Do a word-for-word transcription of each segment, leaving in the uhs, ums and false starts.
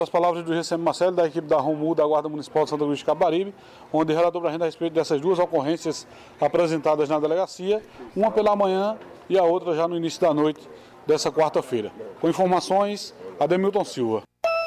As palavras do G C M Marcelo, da equipe da ROMU da Guarda Municipal de Santa Cruz de Capibaribe, onde relatou para a gente a respeito dessas duas ocorrências apresentadas na delegacia, uma pela manhã e a outra já no início da noite dessa quarta-feira. Com informações, Ademilton Silva.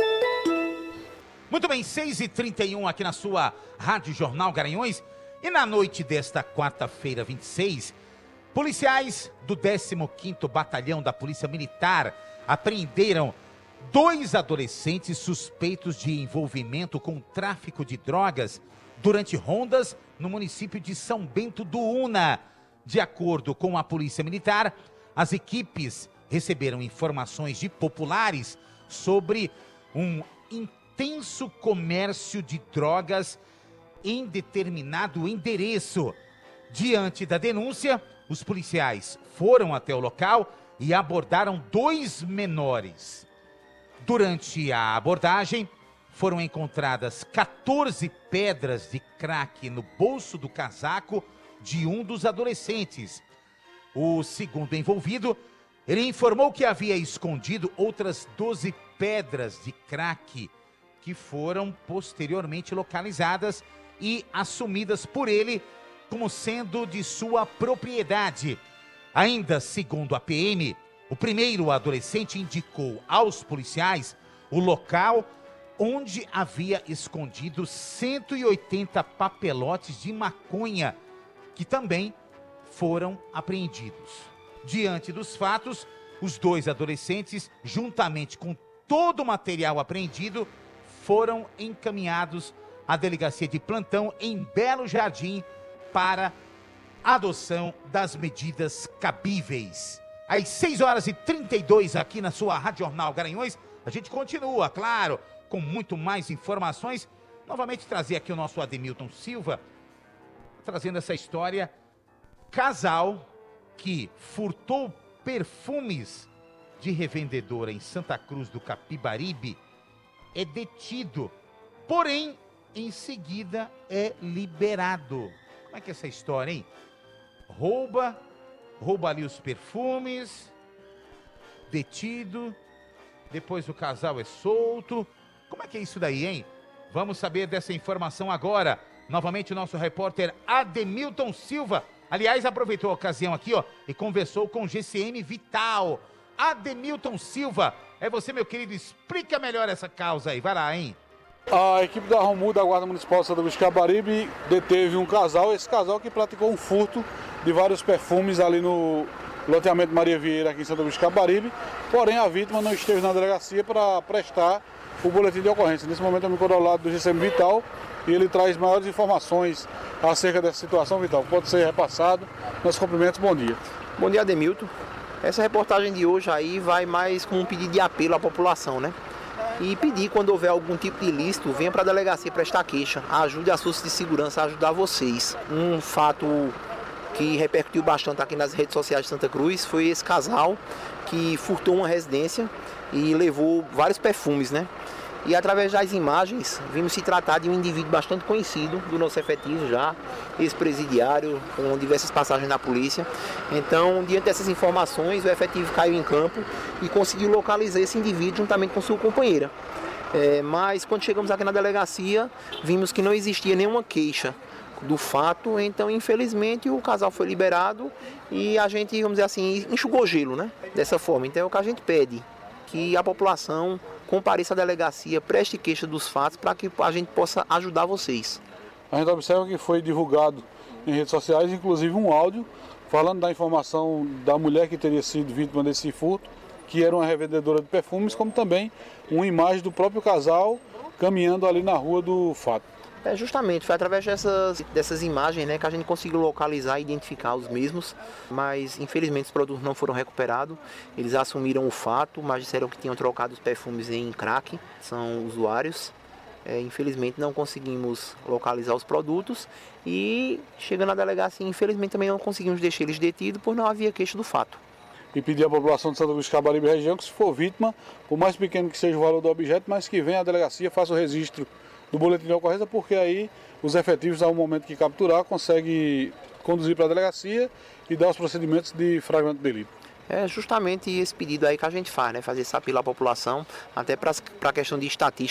Muito bem, seis e trinta e um aqui na sua Rádio Jornal Garanhuns. E na noite desta quarta-feira, vinte e seis, policiais do décimo quinto Batalhão da Polícia Militar apreenderam dois adolescentes suspeitos de envolvimento com tráfico de drogas durante rondas no município de São Bento do Una. De acordo com a Polícia Militar, as equipes receberam informações de populares sobre um intenso comércio de drogas em determinado endereço. Diante da denúncia, os policiais foram até o local e abordaram dois menores. Durante a abordagem, foram encontradas quatorze pedras de crack no bolso do casaco de um dos adolescentes. O segundo envolvido, ele informou que havia escondido outras doze pedras de crack, que foram posteriormente localizadas e assumidas por ele como sendo de sua propriedade. Ainda segundo a P M, o primeiro adolescente indicou aos policiais o local onde havia escondido cento e oitenta papelotes de maconha, que também foram apreendidos. Diante dos fatos, os dois adolescentes, juntamente com todo o material apreendido, foram encaminhados à delegacia de plantão em Belo Jardim para adoção das medidas cabíveis. Às seis horas e trinta e dois aqui na sua Rádio Jornal Garanhuns, a gente continua, claro, com muito mais informações. Novamente trazer aqui o nosso Ademilton Silva, trazendo essa história. Casal que furtou perfumes de revendedora em Santa Cruz do Capibaribe é detido, porém, em seguida é liberado. Como é que é essa história, hein? Rouba... Rouba ali os perfumes, detido, depois o casal é solto. Como é que é isso daí, hein? Vamos saber dessa informação agora. Novamente o nosso repórter Ademilton Silva, aliás, aproveitou a ocasião aqui, ó, e conversou com o G C M Vital. Ademilton Silva, é você, meu querido, explica melhor essa causa aí, vai lá, hein? A equipe da ROMU da Guarda Municipal de Santa Cruz de Capibaribe deteve um casal, esse casal que praticou um furto de vários perfumes ali no loteamento Maria Vieira, aqui em Santa Cruz de Capibaribe, porém a vítima não esteve na delegacia para prestar o boletim de ocorrência. Nesse momento eu me encontro ao lado do G C M Vital e ele traz maiores informações acerca dessa situação, Vital. Pode ser repassado. Nossos cumprimentos, bom dia. Bom dia, Ademilton. Essa reportagem de hoje aí vai mais com um pedido de apelo à população, né? E pedir, quando houver algum tipo de ilícito, venha para a delegacia prestar queixa, ajude as forças de segurança a ajudar vocês. Um fato que repercutiu bastante aqui nas redes sociais de Santa Cruz foi esse casal que furtou uma residência e levou vários perfumes, né? E através das imagens, vimos se tratar de um indivíduo bastante conhecido do nosso efetivo já, ex-presidiário, com diversas passagens na polícia. Então, diante dessas informações, o efetivo caiu em campo e conseguiu localizar esse indivíduo juntamente com sua companheira. É, mas, quando chegamos aqui na delegacia, vimos que não existia nenhuma queixa do fato, então, infelizmente, o casal foi liberado e a gente, vamos dizer assim, enxugou gelo, né? Dessa forma. Então, é o que a gente pede, que a população compareça à delegacia, preste queixa dos fatos para que a gente possa ajudar vocês. A gente observa que foi divulgado em redes sociais, inclusive um áudio, falando da informação da mulher que teria sido vítima desse furto, que era uma revendedora de perfumes, como também uma imagem do próprio casal caminhando ali na rua do fato. É, justamente, foi através dessas, dessas imagens, né, que a gente conseguiu localizar e identificar os mesmos, mas infelizmente os produtos não foram recuperados. Eles assumiram o fato, mas disseram que tinham trocado os perfumes em crack, são usuários. É, infelizmente não conseguimos localizar os produtos e chegando à delegacia, infelizmente também não conseguimos deixar eles detidos por não havia queixa do fato. E pedir à população de Santa Cruz de Capibaribe e região que, se for vítima, por mais pequeno que seja o valor do objeto, mas que venha à delegacia, faça o registro do boletim de ocorrência, porque aí os efetivos, ao momento que capturar, conseguem conduzir para a delegacia e dar os procedimentos de flagrante delito. É justamente esse pedido aí que a gente faz, né? Fazer esse apelo à população, até para a questão de estatística.